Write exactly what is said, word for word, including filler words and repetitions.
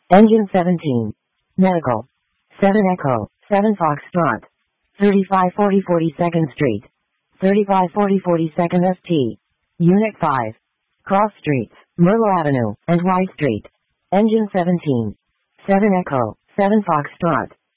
Engine seventeen. Medical. seven Echo, seven Foxtrot. thirty-five forty forty-second Street. thirty-five forty forty-second S T. Unit five. Cross Streets, Merlo Avenue, and Y Street. Engine seventeen. seven Echo, seven Foxtrot.